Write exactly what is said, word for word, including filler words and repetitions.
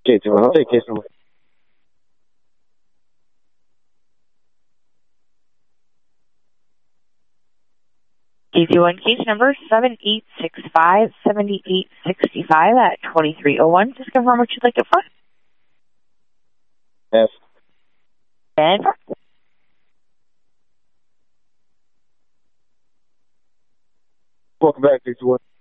Okay, two one. I'll take case number. D two one case number seven eight six five, seven eight six five at twenty-three oh one. Just confirm what you'd like it for. Yes. And for. Welcome back, D two one.